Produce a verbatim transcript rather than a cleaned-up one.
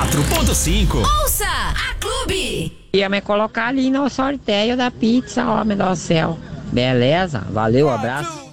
quatro ponto cinco. Ouça a Clube. Ia me colocar ali no sorteio da pizza, homem do céu. Beleza? Valeu, abraço.